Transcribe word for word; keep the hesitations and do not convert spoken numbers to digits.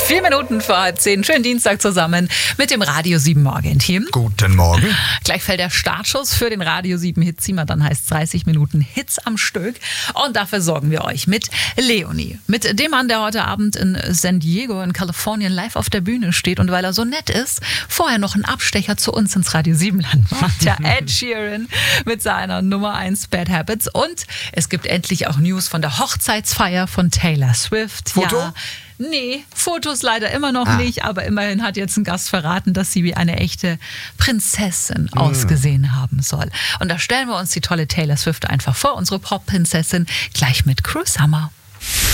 Vier Minuten vor halb zehn. Schönen Dienstag zusammen mit dem Radio sieben Morgen-Team. Guten Morgen. Gleich fällt der Startschuss für den Radio sieben Hitzima. Dann heißt es dreißig Minuten Hits am Stück. Und dafür sorgen wir euch mit Leonie. Mit dem Mann, der heute Abend in San Diego in Kalifornien live auf der Bühne steht. Und weil er so nett ist, vorher noch einen Abstecher zu uns ins Radio sieben Land macht. Ja, Ed Sheeran mit seiner Nummer eins Bad Habits. Und es gibt endlich auch News von der Hochzeitsfeier von Taylor Swift. Foto? Ja. Nee, Fotos leider immer noch ah. nicht, aber immerhin hat jetzt ein Gast verraten, dass sie wie eine echte Prinzessin mm. ausgesehen haben soll. Und da stellen wir uns die tolle Taylor Swift einfach vor, unsere Pop-Prinzessin, gleich mit Cruise Summer.